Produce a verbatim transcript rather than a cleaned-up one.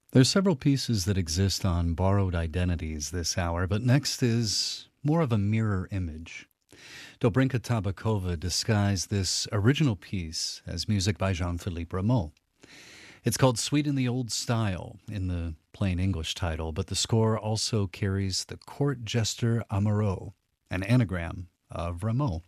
There's several pieces that exist on borrowed identities this hour, but next is more of a mirror image. Dobrinka Tabakova disguised this original piece as music by Jean-Philippe Rameau. It's called Sweet in the Old Style in the plain English title, but the score also carries the court jester Amoureux, an anagram of Rameau.